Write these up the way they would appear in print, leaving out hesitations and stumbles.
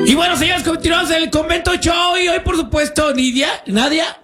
Y bueno, señores, continuamos en el Convento Show. Y hoy, por supuesto, Nadia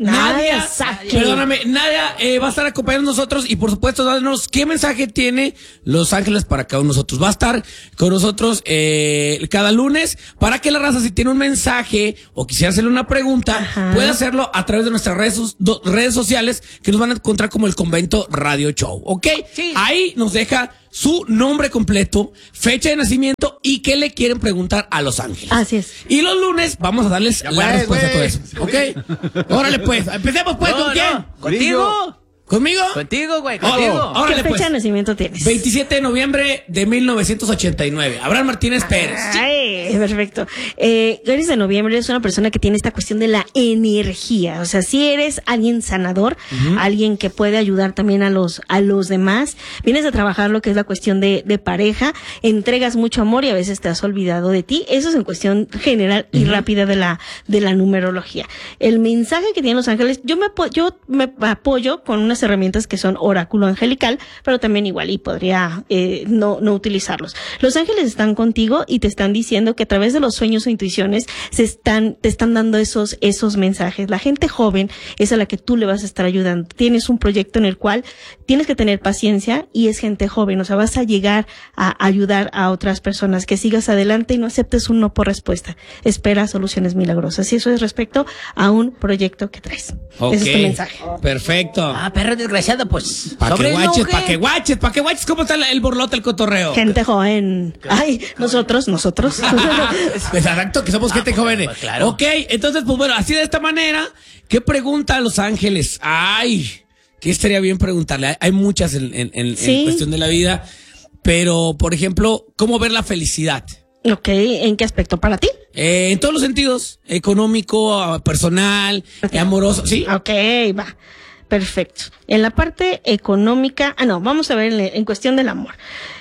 va a estar acompañando a nosotros. Y por supuesto, dándonos qué mensaje tiene Los Ángeles para cada uno de nosotros. Va a estar con nosotros cada lunes para que la raza, si tiene un mensaje o quisiera hacerle una pregunta, puede hacerlo a través de nuestras redes sociales, que nos van a encontrar como el Convento Radio Show. ¿Ok? Sí. Ahí nos deja su nombre completo, fecha de nacimiento y qué le quieren preguntar a Los Ángeles. Así es. Y los lunes vamos a darles la respuesta a todo eso. ¿Ok? Órale, pues. Empecemos, pues. ¿Con quién? ¿Contigo? ¿Conmigo? Contigo, güey, contigo. Órale, ¿Qué fecha de nacimiento tienes? 27 de noviembre de 1989. Abraham Martínez Pérez. Ay, perfecto. Eres de noviembre, eres una persona que tiene esta cuestión de la energía. O sea, si eres alguien sanador, alguien que puede ayudar también a los demás, vienes a trabajar lo que es la cuestión de pareja, entregas mucho amor y a veces te has olvidado de ti. Eso es en cuestión general y rápida de la numerología. El mensaje que tienen Los Ángeles, yo me apoyo con unas herramientas que son oráculo angelical, pero también igual y podría no utilizarlos. Los ángeles están contigo y te están diciendo que a través de los sueños o intuiciones te están dando esos mensajes. La gente joven es a la que tú le vas a estar ayudando. Tienes un proyecto en el cual tienes que tener paciencia y es gente joven, o sea, vas a llegar a ayudar a otras personas. Que sigas adelante y no aceptes un no por respuesta. Espera soluciones milagrosas. Y eso es respecto a un proyecto que traes. Okay. Ese es tu mensaje. Perfecto. Perro desgraciado, pues. Pa' que guaches, ¿cómo está el borlote, el cotorreo? Gente joven. Ay, nosotros. Pues exacto, que somos gente joven. Pues claro. Ok, entonces, pues bueno, así de esta manera, ¿qué pregunta a Los Ángeles? Ay, que estaría bien preguntarle. Hay muchas en cuestión de la vida, pero, por ejemplo, ¿cómo ver la felicidad? Ok, ¿en qué aspecto para ti? En todos los sentidos, económico, personal, amoroso, ¿sí? Ok, va. Perfecto. En la parte económica, vamos a ver en cuestión del amor.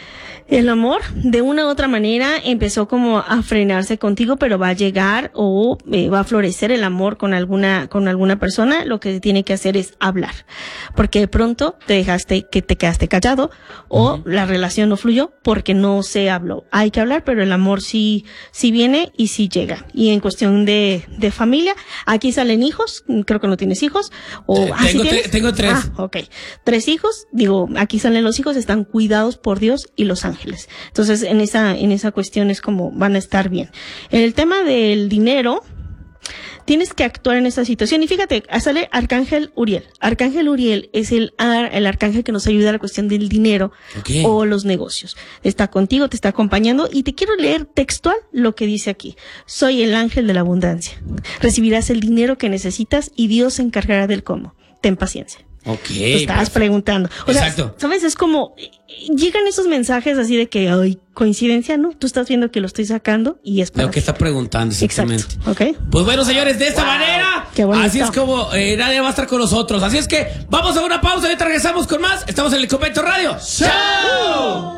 El amor, de una u otra manera, empezó como a frenarse contigo, pero va a llegar o va a florecer el amor con alguna persona. Lo que tiene que hacer es hablar. Porque de pronto te quedaste callado o la relación no fluyó porque no se habló. Hay que hablar, pero el amor sí viene y sí llega. Y en cuestión de familia, aquí salen hijos. Creo que no tienes hijos. Tengo 3. Ok. 3 hijos. Digo, aquí salen los hijos, están cuidados por Dios y los ángeles. Entonces, en esa cuestión es como van a estar bien. En el tema del dinero, tienes que actuar en esa situación. Y fíjate, sale Arcángel Uriel. Arcángel Uriel es el arcángel que nos ayuda a la cuestión del dinero o los negocios. Está contigo, te está acompañando y te quiero leer textual lo que dice aquí. Soy el ángel de la abundancia. Recibirás el dinero que necesitas y Dios se encargará del cómo. Ten paciencia. Ok. Te estabas preguntando. Exacto. Sea, ¿sabes? Es como, llegan esos mensajes así de que, ay, coincidencia, ¿no? Tú estás viendo que lo estoy sacando y es para lo que está preguntando, exactamente. Exacto. Ok. Pues bueno, señores, de esta manera, Qué bonito. así es como nadie va a estar con nosotros. Así es que vamos a una pausa y ahorita regresamos con más. Estamos en el Convento Radio Show.